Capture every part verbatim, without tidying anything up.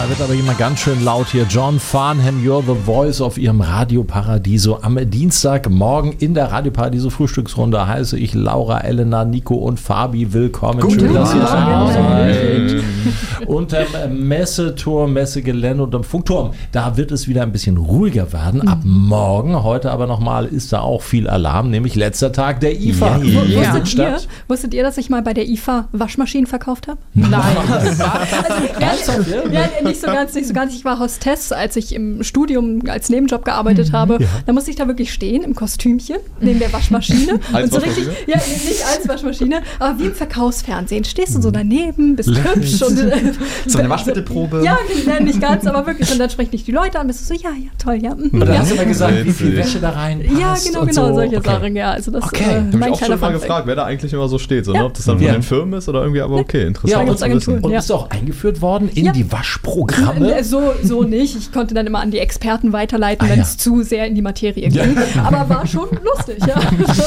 Da wird aber jemand ganz schön laut hier. John Farnham, You're the Voice auf ihrem Radio Paradiso. Am Dienstagmorgen in der Radio Paradiso Frühstücksrunde heiße ich Laura, Elena, Nico und Fabi willkommen. Guten Schön, dass ihr Morgen. da seid. Unterm Messeturm, Messegelände und am Funkturm. Da wird es wieder ein bisschen ruhiger werden. Ab morgen, heute aber nochmal, ist da auch viel Alarm, nämlich letzter Tag der I F A. Ja, ja. Findet statt. Ihr, wusstet ihr, dass ich mal bei der I F A Waschmaschinen verkauft habe? Nein. Also, ja, ja, nicht so ganz, nicht so ganz. Ich war Hostess, als ich im Studium als Nebenjob gearbeitet habe. Ja. Da musste ich da wirklich stehen im Kostümchen neben der Waschmaschine. Als und so Waschmaschine? richtig, ja, nicht als Waschmaschine, aber wie im Verkaufsfernsehen. Stehst du so daneben, bist hübsch und so eine Waschmittelprobe. Ja, nicht ganz, aber wirklich. Und dann sprechen dich die Leute an, bist du so, ja, ja, toll, ja. Und dann ja. hast du mal gesagt, wie viel Wäsche da rein passt. Ja, genau, und genau, so. solche Okay. Sachen, ja. Also das Okay. äh, Hab Ich habe mein mich auch schon kleiner mal Funfact. gefragt, wer da eigentlich immer so steht. So, ne? Ja. Ob das dann Ja. von den Firmen ist oder irgendwie, aber okay, Ja, interessant gibt's zu wissen. Agenturen. Und Ja. bist du auch eingeführt worden in Ja. die Waschprogramme? Äh, So, so nicht. Ich konnte dann immer an die Experten weiterleiten, Ah, wenn ja. es zu sehr in die Materie ging. Ja. Aber war schon lustig, ja.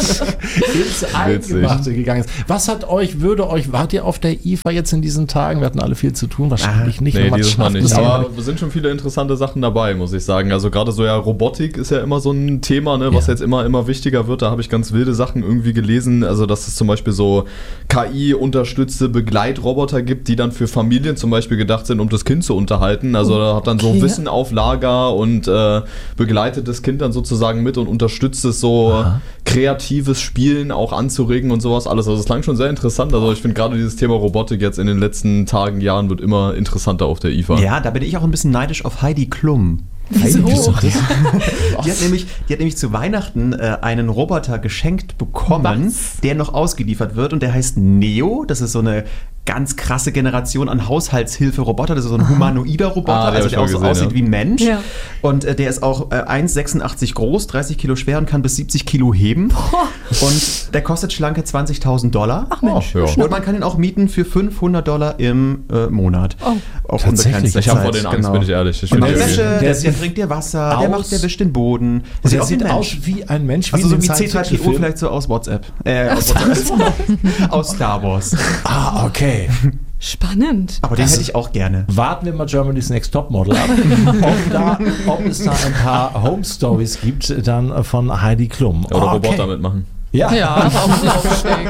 ins Eingemachte gegangen ist. Was hat euch, würde euch, wart ihr auf der I F A jetzt in diesen Tagen? Wir hatten alle viel zu tun, wahrscheinlich nicht. Nee, wenn man dieses Mal schafft, nicht. muss Aber man- es sind schon viele interessante Sachen dabei, muss ich sagen. Also gerade so ja, Robotik ist ja immer so ein Thema, ne, was Ja. jetzt immer, immer wichtiger wird. Da habe ich ganz wilde Sachen irgendwie gelesen. Also dass es zum Beispiel so K I-unterstützte Begleitroboter gibt, die dann für Familien zum Beispiel gedacht sind, um das Kind zu unterhalten. Also da hat dann so Okay. Wissen auf Lager und äh, begleitet das Kind dann sozusagen mit und unterstützt es so Aha. kreatives Spielen auch anzuregen und sowas alles. Also es klang schon sehr interessant. Also ich finde gerade dieses Thema Robotik jetzt in den letzten Tagen, Jahren wird immer interessanter auf der I F A. Ja, da bin ich auch ein bisschen neidisch auf Heidi Klum. Wieso? Wieso? Die hat, nämlich, die hat nämlich zu Weihnachten äh, einen Roboter geschenkt bekommen, Was? der noch ausgeliefert wird und der heißt Neo. Das ist so eine ganz krasse Generation an Haushaltshilfe-Roboter. Das ist so ein humanoider Roboter, Ah, den also hab ich der auch mal so gesehen, aussieht ja. wie ein Mensch. Ja. Und äh, der ist auch äh, eins Komma sechsundachtzig groß, dreißig Kilo schwer und kann bis siebzig Kilo heben. Und der kostet schlanke zwanzigtausend Dollar. Ach Mensch. Oh, ja. Und man kann ihn auch mieten für fünfhundert Dollar im äh, Monat. Oh. Auf Tatsächlich? unbegrenzte Ich habe vor Zeit, den Angst, genau. bin ich ehrlich. Ich Der find macht die Wäsche, irgendwie- Der der, sieht der bringt dir Wasser, der, aus- macht, der wischt den Boden. Der Sieht aus wie sieht ein aus Mensch. wie ein Mensch. Also so in wie den C drei P O Science-Fiction-Filmen. vielleicht so aus WhatsApp. Äh, aus, WhatsApp. Aus Star Wars. Ah, okay. Spannend. Aber den Das- hätte ich auch gerne. Warten wir mal Germany's Next Topmodel ab, ob, da, ob es da ein paar Home Stories gibt, dann von Heidi Klum. Oder Okay. Roboter mitmachen. Ja. Ja, auf den Aufstieg.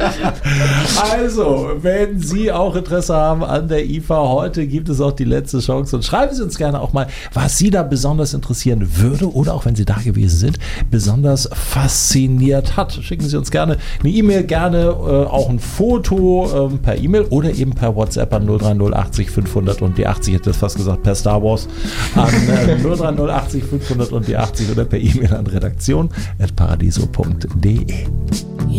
Also, wenn Sie auch Interesse haben an der I F A, heute gibt es auch die letzte Chance und schreiben Sie uns gerne auch mal, was Sie da besonders interessieren würde oder auch wenn Sie da gewesen sind, besonders fasziniert hat. Schicken Sie uns gerne eine E-Mail, gerne äh, auch ein Foto ähm, per E-Mail oder eben per WhatsApp an null drei null achtzig fünfhundert und die achtzig, ich hätte das fast gesagt, per Star Wars an äh, null drei null achtzig fünfhundert und die achtzig oder per E-Mail an redaktion at paradiso punkt de.